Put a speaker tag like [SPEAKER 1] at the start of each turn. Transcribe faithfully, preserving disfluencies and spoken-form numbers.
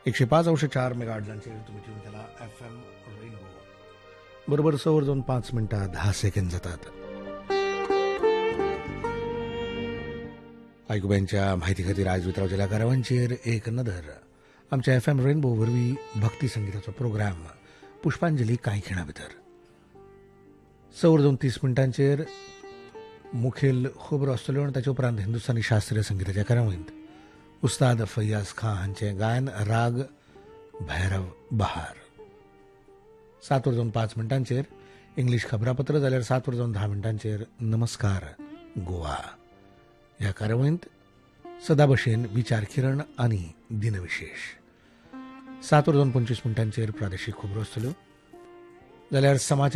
[SPEAKER 1] एकशे पाच अंश चार मेगाहर्ट्झांचेर तुम्ही ट्यून केला एफ एम रेनबो. बरोबर सवर जाऊन पाच मिनटां दहा सेकंद जातात. आयकुब्यांच्या म्हायती खातीर आज वितरावच्या कारावांचेर एक नदर. आमच्या एफ एम रेनबो वरवीं भक्ती संगीताचो प्रोग्राम पुष्पांजली कांय खिणां भितर. सवर जावन तीस मिनटांचेर मुखेल खबरो आसतल्यो आनी ताचे उपरांत हिंदुस्थानी शास्त्रीय संगीताच्या कार्यावळींत उस्ताद फैयाज खान हांचें गायन राग भैरव बहार. सात वर जावन पाच मिनटांचेर इंग्लीश खबरापत्र जाल्यार सात वर जावन धा मिनटांचेर नमस्कार गोवा. ह्या कार्यावळींत सदा भशेन विचार किरण आनी दिनविशेश. सात वर जावन पंचवीस मिनटांचेर प्रादेशीक खबरो आसतल्यो जाल्यार समाचार